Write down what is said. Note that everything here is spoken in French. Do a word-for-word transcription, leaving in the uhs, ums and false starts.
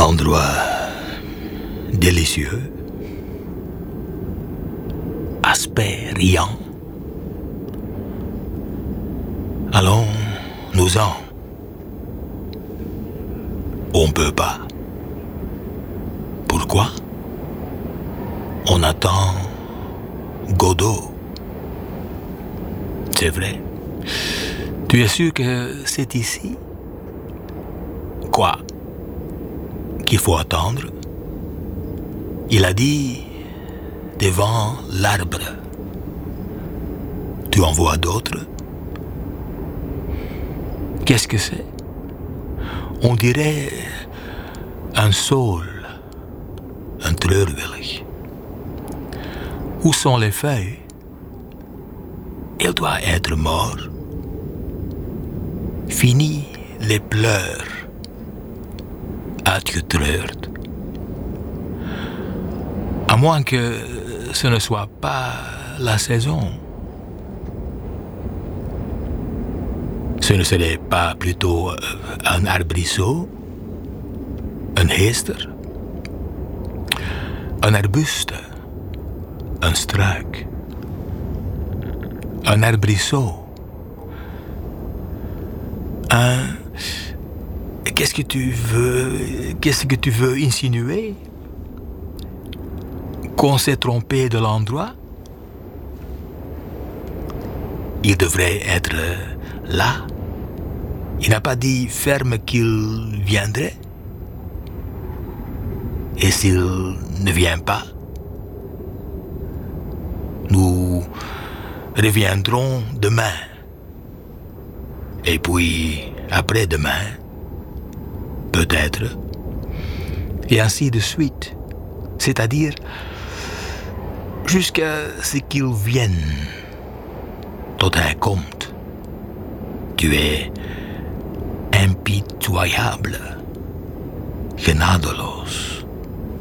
Endroit délicieux, aspect riant. Allons-nous-en. On peut pas. Pourquoi? On attend Godot. C'est vrai. Tu es sûr que c'est ici? Quoi? Qu'il faut attendre? Il a dit devant l'arbre. Tu en vois d'autres? Qu'est-ce que c'est? On dirait un saule, un treurwillig. Où sont les feuilles? Il doit être mort. Fini les pleurs. Uitgetreurd. À moins que ce ne soit pas la saison. Ce ne serait pas plutôt un arbrisseau, un heester, un arbuste, un struik, un arbrisseau, un... Qu'est-ce que tu veux... Qu'est-ce que tu veux insinuer? Qu'on s'est trompé de l'endroit? Il devrait être là. Il n'a pas dit ferme qu'il viendrait. Et s'il ne vient pas, nous reviendrons demain. Et puis, après-demain, peut-être. Et ainsi de suite. C'est-à-dire, jusqu'à ce qu'il vienne. Tot hij komt. Tu es impitoyable, genadeloos.